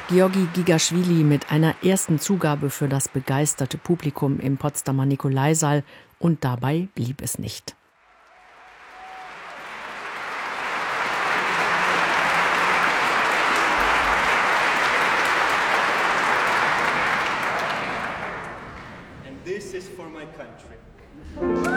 Georgi Gigaschwili mit einer ersten Zugabe für das begeisterte Publikum im Potsdamer Nikolaisaal, und dabei blieb es nicht. And this is for my country.